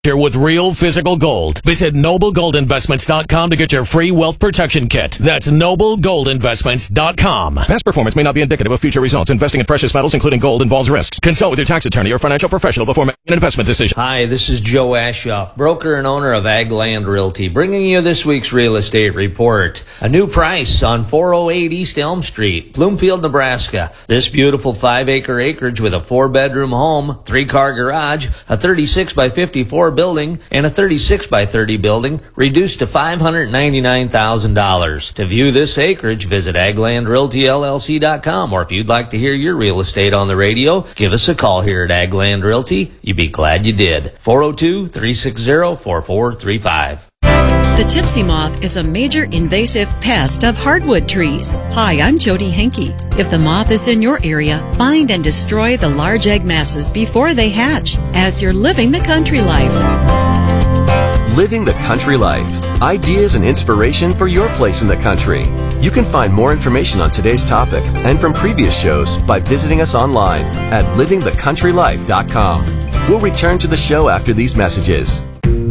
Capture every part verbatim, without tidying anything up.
Here with real physical gold. Visit noble gold investments dot com to get your free wealth protection kit. That's noble gold investments dot com. Past performance may not be indicative of future results. Investing in precious metals, including gold, involves risks. Consult with your tax attorney or financial professional before making an investment decision. Hi, this is Joe Ashoff, broker and owner of Ag Land Realty, bringing you this week's real estate report. A new price on four oh eight East Elm Street, Bloomfield, Nebraska. This beautiful five-acre acreage with a four-bedroom home, three-car garage, a thirty-six by fifty-four building, and a thirty-six by thirty building, reduced to five hundred ninety-nine thousand dollars. To view this acreage, visit ag land realty L L C dot com, or if you'd like to hear your real estate on the radio, give us a call here at Ag Land Realty. You'd be glad you did. four oh two, three six zero, four four three five. The gypsy moth is a major invasive pest of hardwood trees. Hi, I'm Jody Henke. If the moth is in your area, find and destroy the large egg masses before they hatch, as you're living the country life. Living the country life. Ideas and inspiration for your place in the country. You can find more information on today's topic and from previous shows by visiting us online at living the country life dot com. We'll return to the show after these messages.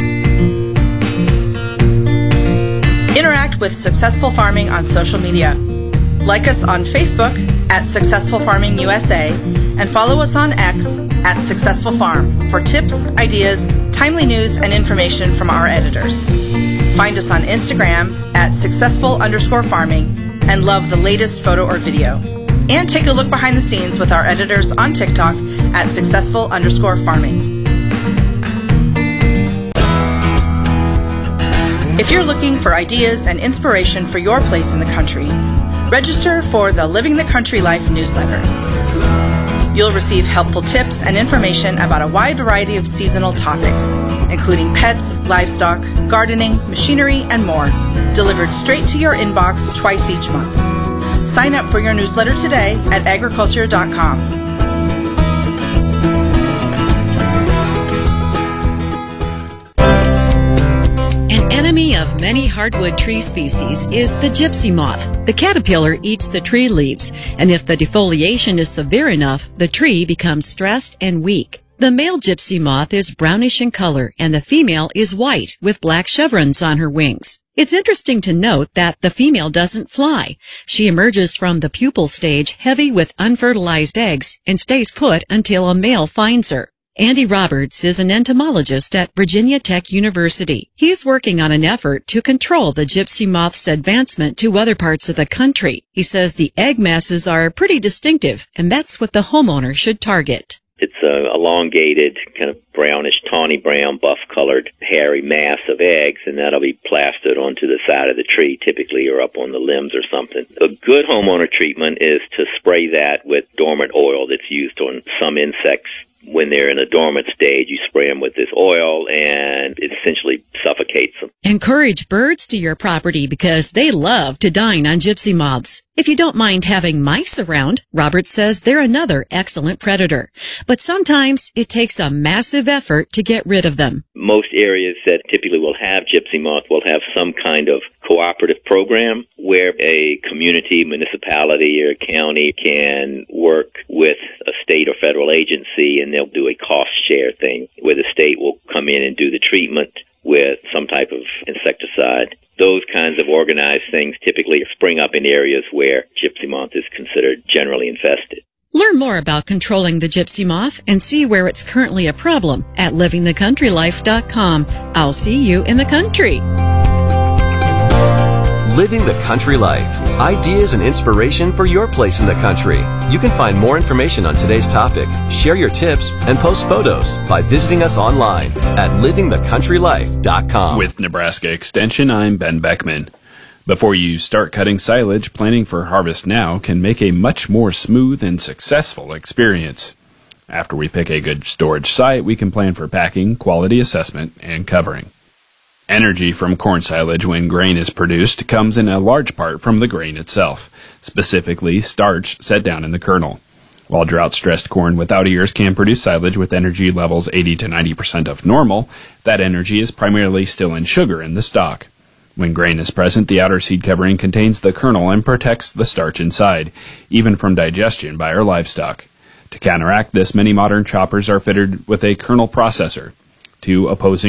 Interact with Successful Farming on social media. Like us on Facebook at Successful Farming U S A and follow us on X at Successful Farm for tips, ideas, timely news, and information from our editors. Find us on Instagram at successful underscore farming and love the latest photo or video. And take a look behind the scenes with our editors on TikTok at successful underscore farming. If you're looking for ideas and inspiration for your place in the country, register for the Living the Country Life newsletter. You'll receive helpful tips and information about a wide variety of seasonal topics, including pets, livestock, gardening, machinery, and more, delivered straight to your inbox twice each month. Sign up for your newsletter today at agriculture dot com. An enemy of many hardwood tree species is the gypsy moth. The caterpillar eats the tree leaves, and if the defoliation is severe enough, the tree becomes stressed and weak. The male gypsy moth is brownish in color, and the female is white with black chevrons on her wings. It's interesting to note that the female doesn't fly. She emerges from the pupal stage heavy with unfertilized eggs and stays put until a male finds her. Andy Roberts is an entomologist at Virginia Tech University. He's working on an effort to control the gypsy moth's advancement to other parts of the country. He says the egg masses are pretty distinctive, and that's what the homeowner should target. It's an elongated, kind of brownish, tawny brown, buff-colored, hairy mass of eggs, and that'll be plastered onto the side of the tree, typically, or up on the limbs or something. A good homeowner treatment is to spray that with dormant oil that's used on some insects. When they're in a dormant stage, you spray them with this oil, and it essentially suffocates them. Encourage birds to your property because they love to dine on gypsy moths. If you don't mind having mice around, Robert says they're another excellent predator. But sometimes it takes a massive effort to get rid of them. Most areas that typically will have gypsy moth will have some kind of cooperative program where a community, municipality, or county can work with a state or federal agency, and they'll do a cost share thing where the state will come in and do the treatment with some type of insecticide. Those kinds of organized things typically spring up in areas where gypsy moth is considered generally infested. Learn more about controlling the gypsy moth and see where it's currently a problem at living the country life dot com. I'll see you in the country. Living the Country Life. Ideas and inspiration for your place in the country. You can find more information on today's topic, share your tips, and post photos by visiting us online at living the country life dot com. With Nebraska Extension, I'm Ben Beckman. Before you start cutting silage, planning for harvest now can make a much more smooth and successful experience. After we pick a good storage site, we can plan for packing, quality assessment, and covering. Energy from corn silage when grain is produced comes in a large part from the grain itself, specifically starch set down in the kernel. While drought-stressed corn without ears can produce silage with energy levels eighty to ninety percent of normal, that energy is primarily still in sugar in the stalk. When grain is present, the outer seed covering contains the kernel and protects the starch inside, even from digestion by our livestock. To counteract this, many modern choppers are fitted with a kernel processor. to opposing